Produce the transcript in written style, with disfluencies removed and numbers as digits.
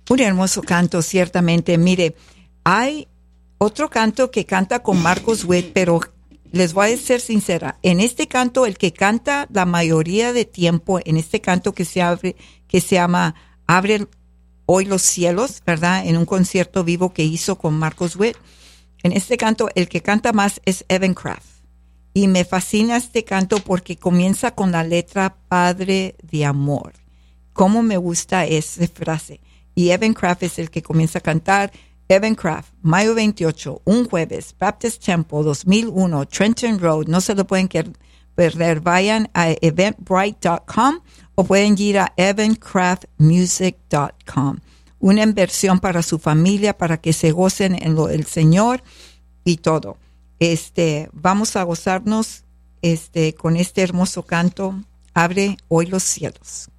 Un hermoso canto, ciertamente. Mire, hay otro canto que canta con Marcos Witt, pero les voy a ser sincera. En este canto, el que canta la mayoría de tiempo, en este canto que se llama Abre hoy los cielos, ¿verdad? En un concierto vivo que hizo con Marcos Witt. En este canto, el que canta más es Evan Kraft. Y me fascina este canto porque comienza con la letra Padre de Amor. Cómo me gusta esa frase. Y Evan Kraft es el que comienza a cantar. Evan Kraft, mayo 28, un jueves, Baptist Temple, 2001, Trenton Road. No se lo pueden perder. Vayan a eventbrite.com o pueden ir a evancraftmusic.com. Una inversión para su familia, para que se gocen en lo del Señor y todo. Vamos a gozarnos con este hermoso canto. Abre hoy los cielos.